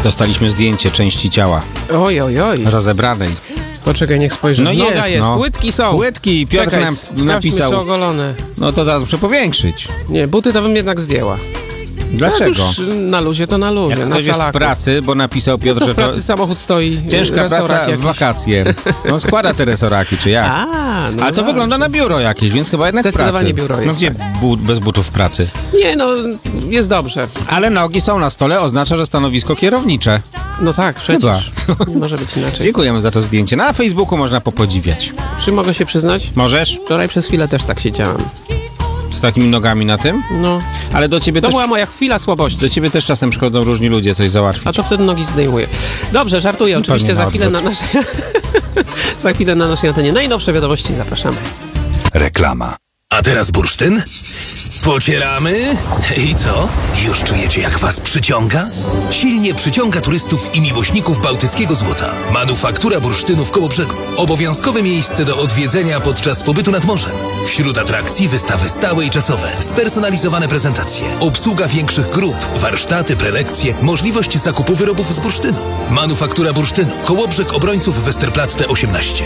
Dostaliśmy zdjęcie części ciała Oj. rozebranej. Poczekaj, niech spojrzę. No Noga jest, no. łydki są. Łydki, Piotr Czekaj, napisał. czy ogolone. No to zaraz muszę powiększyć. Nie, buty to bym jednak zdjęła. Dlaczego? Jak już na luzie to na luzie, Jak na ktoś jest w calaku. pracy, bo napisał Piotr, To że w to pracy samochód stoi. ciężka praca w jakiś. wakacje. No składa te resoraki, czy jak? No Ale to tak. wygląda na biuro jakieś, więc chyba jednak w pracy. Zdecydowanie biuro jest, No gdzie bez butów w pracy? Nie, no, jest dobrze. Ale nogi są na stole, oznacza, że stanowisko kierownicze. No tak, przecież. Nie może być inaczej. Dziękujemy za to zdjęcie. Na Facebooku można popodziwiać. Czy mogę się przyznać? Możesz? Wczoraj przez chwilę też tak siedziałem. Z takimi nogami na tym? No, Ale do ciebie to też... była moja chwila słabości. Do ciebie też czasem przychodzą różni ludzie coś załatwić. A to wtedy nogi zdejmuję. Dobrze, żartuję. Oczywiście pewnie za na chwilę na odwrót. naszej... za chwilę na naszej antenie najnowsze wiadomości. Zapraszamy. Reklama. A teraz bursztyn? Pocieramy? I co? Już czujecie, jak was przyciąga? Silnie przyciąga turystów i miłośników bałtyckiego złota. Manufaktura bursztynu w Kołobrzegu. Obowiązkowe miejsce do odwiedzenia podczas pobytu nad morzem. Wśród atrakcji wystawy stałe i czasowe, spersonalizowane prezentacje, obsługa większych grup, warsztaty, prelekcje, możliwość zakupu wyrobów z bursztynu. Manufaktura bursztynu. Kołobrzeg Obrońców Westerplatte 18.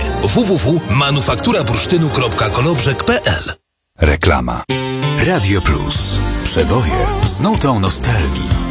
www.manufактurabursztynu.kolobrzeg.pl. Reklama. Radio Plus. Przeboje z nutą nostalgii.